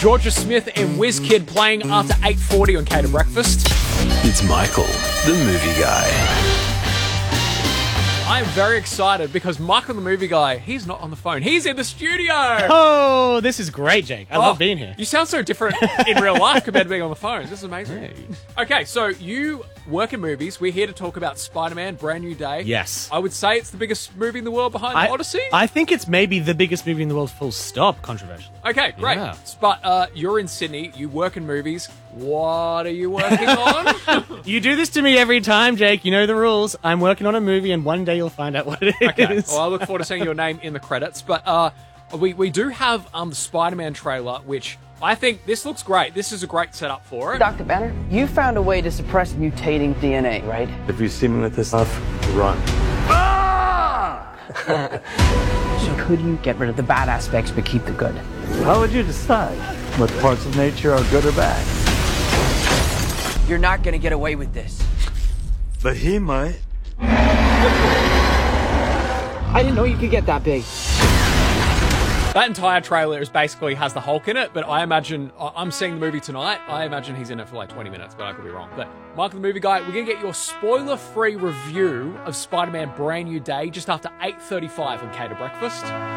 Georgia Smith and WizKid playing after 8:40 on Cater Breakfast. It's Michael, the movie guy. I'm very excited because Michael the movie guy, he's not on the phone. He's in the studio. Oh, this is great, Jake. I love being here. You sound so different in real life compared to being on the phone. This is amazing. Hey. Okay, so you work in movies. We're here to talk about Spider-Man, Brand New Day. Yes. I would say it's the biggest movie in the world behind Odyssey. I think it's maybe the biggest movie in the world, full stop, controversially. Okay, great. Yeah. But you're in Sydney. You work in movies. What are you working on? You do this to me every time, Jake. You know the rules. I'm working on a movie, and one day you'll find out what it is. Okay, well, I look forward to seeing your name in the credits. But we do have the Spider-Man trailer, which I think this looks great. This is a great setup for it. Dr. Banner, you found a way to suppress mutating DNA, right? If you see me with this stuff, run. So could you get rid of the bad aspects but keep the good? How would you decide what parts of nature are good or bad? You're not gonna get away with this. But he might. I didn't know you could get that big. That entire trailer is basically has the Hulk in it, but I imagine, I'm seeing the movie tonight, I imagine he's in it for like 20 minutes, but I could be wrong. But Michael the Movie Guy, we're going to get your spoiler-free review of Spider-Man Brand New Day just after 8:35 on Cater Breakfast.